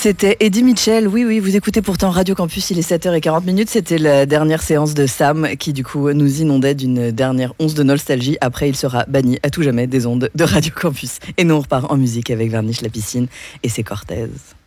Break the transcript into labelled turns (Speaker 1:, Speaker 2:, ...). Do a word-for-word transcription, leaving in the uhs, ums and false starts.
Speaker 1: C'était Eddie Mitchell, oui, oui, vous écoutez pourtant Radio Campus, il est sept heures quarante. C'était la dernière séance de Sam qui du coup nous inondait d'une dernière once de nostalgie. Après, il sera banni à tout jamais des ondes de Radio Campus. Et nous, on repart en musique avec Verniche la piscine et c'est Cortez.